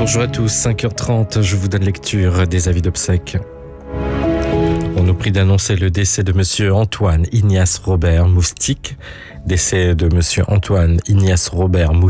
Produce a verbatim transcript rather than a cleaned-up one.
Bonjour à tous, cinq heures trente, je vous donne lecture des avis d'obsèques. On nous prie d'annoncer le décès de monsieur Antoine Ignace Robert Moustique, décès de monsieur Antoine Ignace Robert Moustique,